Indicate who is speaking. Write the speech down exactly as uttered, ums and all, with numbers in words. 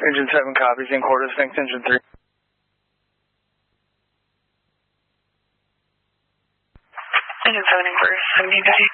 Speaker 1: Engine seven copies, in quarters, thanks, engine three.
Speaker 2: Engine seven in quarters, seventeen fifty.